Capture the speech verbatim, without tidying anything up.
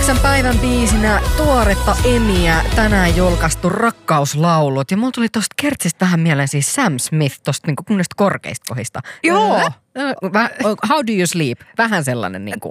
Yhdeksän päivän biisinä tuoretta Emiä tänään julkaistu Rakkauslaulut. Ja mulla tuli tosta kertsistä vähän mieleen siis Sam Smith, tosta niinku kunnesta korkeista kohdista. Joo. How do you sleep? Vähän sellainen niinku.